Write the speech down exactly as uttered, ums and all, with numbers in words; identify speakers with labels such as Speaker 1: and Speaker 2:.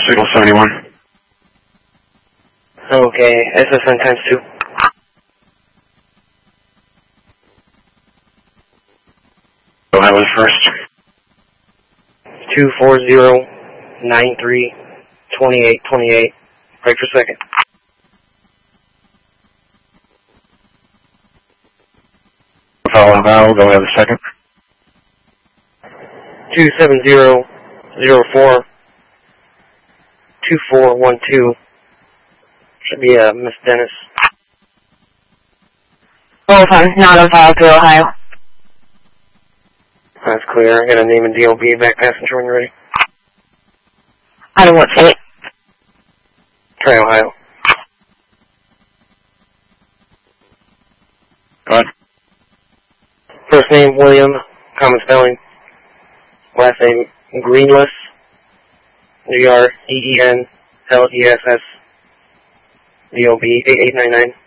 Speaker 1: Signal seventy-one.
Speaker 2: Okay, S S N times two.
Speaker 1: Ohio is first.
Speaker 2: two four zero nine three twenty-eight twenty-eight. Right for second.
Speaker 1: Follow Val, go ahead a second.
Speaker 2: two seven zero zero four two four one two. Should be uh, Miss Dennis.
Speaker 3: Both on, not on file to Ohio.
Speaker 2: That's clear. I got a name and D O B back passenger when you're ready.
Speaker 3: I don't want to say it.
Speaker 2: Try Ohio.
Speaker 1: Go ahead.
Speaker 2: First name William, common spelling. Last name Greenless. G R E E N L E S S. D O B eight eight nine nine.